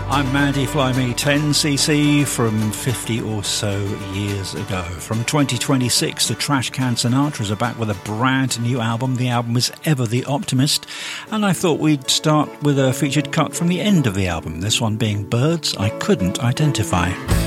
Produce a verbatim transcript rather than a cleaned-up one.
I'm Mandy Fly Me, ten C C from fifty or so years ago. From twenty twenty-six, the Trashcan Sinatras are back with a brand new album. The album is Ever the Optimist, and I thought we'd start with a featured cut from the end of the album, this one being Birds I Couldn't Identify.